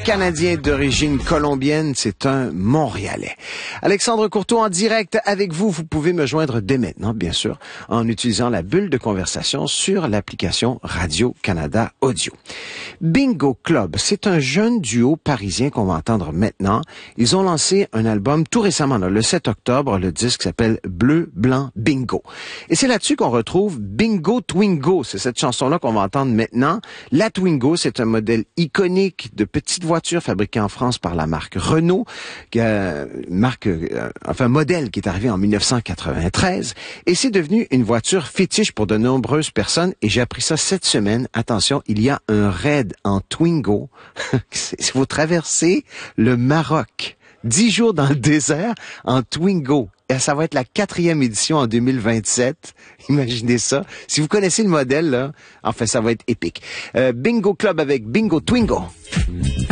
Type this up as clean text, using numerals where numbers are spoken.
Canadien d'origine colombienne, c'est un Montréalais. Alexandre Courteau en direct avec vous. Vous pouvez me joindre dès maintenant, bien sûr, en utilisant la bulle de conversation sur l'application Radio-Canada Audio. Bingo Club, c'est un jeune duo parisien qu'on va entendre maintenant. Ils ont lancé un album tout récemment, le 7 octobre. Le disque s'appelle Bleu, Blanc, Bingo. Et c'est là-dessus qu'on retrouve Bingo Twingo. C'est cette chanson-là qu'on va entendre maintenant. La Twingo, c'est un modèle iconique de petite voiture fabriquée en France par la marque Renault, modèle qui est arrivé en 1993. Et c'est devenu une voiture fétiche pour de nombreuses personnes. Et j'ai appris ça cette semaine. Attention, il y a un raid en Twingo. Vous traversez le Maroc. 10 jours dans le désert en Twingo. Et ça va être la 4e édition en 2027. Imaginez ça. Si vous connaissez le modèle, là, ça va être épique. Bingo Club avec Bingo Twingo.